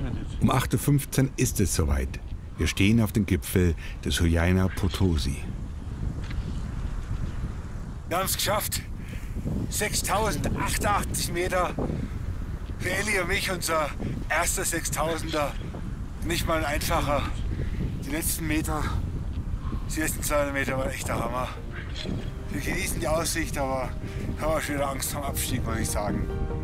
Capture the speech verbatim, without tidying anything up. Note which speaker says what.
Speaker 1: Um acht Uhr fünfzehn ist es soweit. Wir stehen auf dem Gipfel des Huayna Potosi.
Speaker 2: Wir haben es geschafft. sechstausendachundachtzig Meter. Für Elli und mich unser erster sechstausender. Nicht mal ein einfacher. Die letzten Meter, die letzten zweihundert Meter war echt der Hammer. Wir genießen die Aussicht, aber ich habe auch schon wieder Angst vor dem Abstieg, muss ich sagen.